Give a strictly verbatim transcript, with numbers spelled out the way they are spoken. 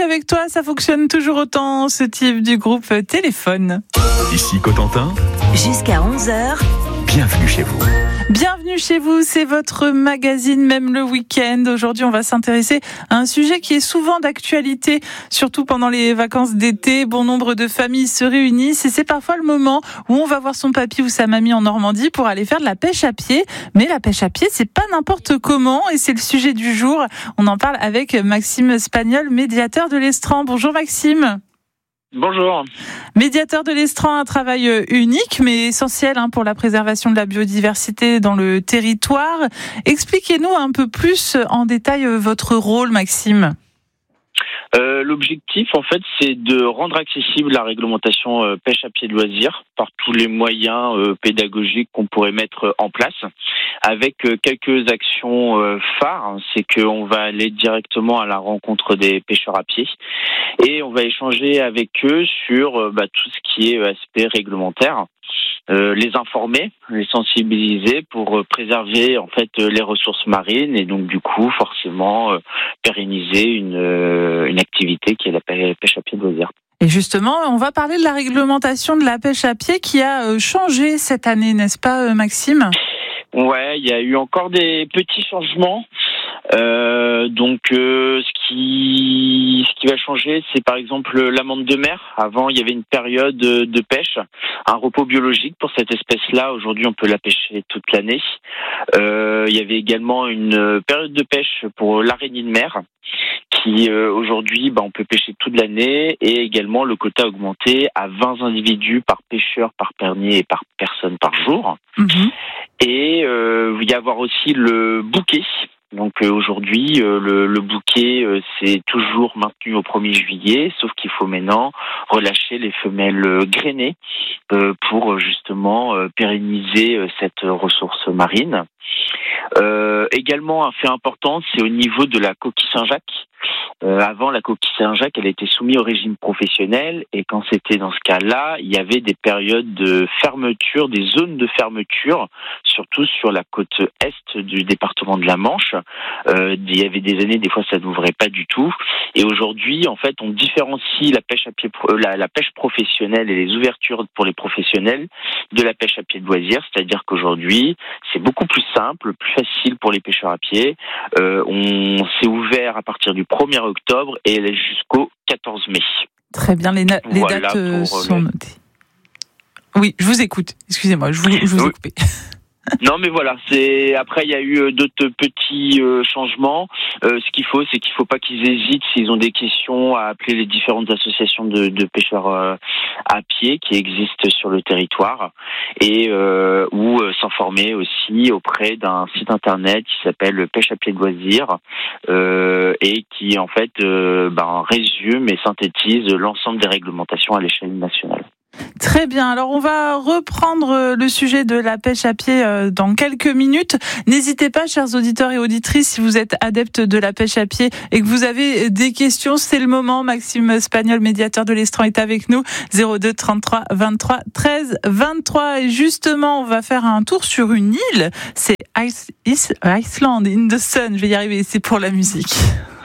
avec toi, ça fonctionne toujours autant, ce type du groupe Téléphone. Ici Cotentin. Jusqu'à onze heures. Bienvenue chez vous. Bienvenue chez vous, c'est votre magazine, même le week-end. Aujourd'hui, on va s'intéresser à un sujet qui est souvent d'actualité, surtout pendant les vacances d'été. Bon nombre de familles se réunissent et c'est parfois le moment où on va voir son papy ou sa mamie en Normandie pour aller faire de la pêche à pied. Mais la pêche à pied, c'est pas n'importe comment et c'est le sujet du jour. On en parle avec Maxime Spagnol, médiateur de l'Estran. Bonjour Maxime. Bonjour. Médiateur de l'Estran, un travail unique mais essentiel hein, pour la préservation de la biodiversité dans le territoire. Expliquez-nous un peu plus en détail votre rôle, Maxime. Euh, l'objectif, en fait, c'est de rendre accessible la réglementation euh, pêche à pied de loisirs par tous les moyens euh, pédagogiques qu'on pourrait mettre en place, avec euh, quelques actions euh, phares. C'est qu'on va aller directement à la rencontre des pêcheurs à pied et on va échanger avec eux sur euh, bah, tout ce qui est aspect réglementaire. Euh, les informer, les sensibiliser pour euh, préserver en fait euh, les ressources marines et donc du coup forcément euh, pérenniser une, euh, une activité qui est la pêche à pied de loisirs. Et justement, on va parler de la réglementation de la pêche à pied qui a euh, changé cette année, n'est-ce pas euh, Maxime ? Ouais, il y a eu encore des petits changements. Euh, donc, euh, ce qui ce qui va changer, c'est par exemple l'amande de mer. Avant, il y avait une période de pêche, un repos biologique pour cette espèce-là. Aujourd'hui, on peut la pêcher toute l'année. Euh, il y avait également une période de pêche pour l'araignée de mer, qui euh, aujourd'hui, bah, on peut pêcher toute l'année, et également le quota augmenté à vingt individus par pêcheur, par pernier et par personne par jour. Mmh. Et euh, il va y avoir aussi le bouquet. Donc euh, aujourd'hui, euh, le, le bouquet, euh, c'est toujours maintenu au premier juillet, sauf qu'il faut maintenant relâcher les femelles euh, grainées euh, pour euh, justement euh, pérenniser euh, cette ressource marine. Euh, également, un fait important, c'est au niveau de la coquille Saint-Jacques. Euh, avant, la coquille Saint-Jacques, elle était soumise au régime professionnel, et quand c'était dans ce cas-là, il y avait des périodes de fermeture, des zones de fermeture, surtout sur la côte est du département de la Manche. Euh, il y avait des années, des fois, ça n'ouvrait pas du tout. Et aujourd'hui, en fait, on différencie la pêche à pied, la, la pêche professionnelle et les ouvertures pour les professionnels de la pêche à pied de loisirs. C'est-à-dire qu'aujourd'hui, c'est beaucoup plus simple, plus facile pour les pêcheurs à pied. Euh, on s'est ouvert à partir du premier octobre et jusqu'au quatorze mai. Très bien, les, na- les voilà dates euh, sont le... notées. Oui, je vous écoute. Excusez-moi, je vous, je vous ai coupé. Non, mais voilà. C'est après il y a eu d'autres petits euh, changements. Euh, ce qu'il faut, c'est qu'il faut pas qu'ils hésitent s'ils ont des questions à appeler les différentes associations de, de pêcheurs euh, à pied qui existent sur le territoire, et euh, ou euh, s'informer aussi auprès d'un site internet qui s'appelle Pêche à pied de loisirs euh, et qui en fait euh, ben, résume et synthétise l'ensemble des réglementations à l'échelle nationale. Très bien, alors on va reprendre le sujet de la pêche à pied dans quelques minutes. N'hésitez pas, chers auditeurs et auditrices, si vous êtes adeptes de la pêche à pied et que vous avez des questions, c'est le moment. Maxime Spagnol, médiateur de l'Estran, est avec nous. zéro deux trente-trois vingt-trois treize vingt-trois. Et justement, on va faire un tour sur une île. C'est Ice, Ice, Iceland in the Sun. Je vais y arriver, c'est pour la musique.